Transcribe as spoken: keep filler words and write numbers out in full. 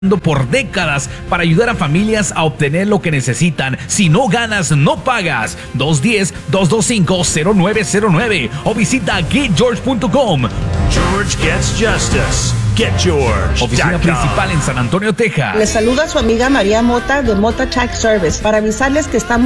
por décadas para ayudar a familias a obtener lo que necesitan. Si no ganas, no pagas. dos uno cero, dos dos cinco, cero nueve cero nueve o visita get george punto com. George gets justice. Get George. Oficina principal en San Antonio, Texas. Les saluda su amiga María Mota de Mota Tax Service para avisarles que estamos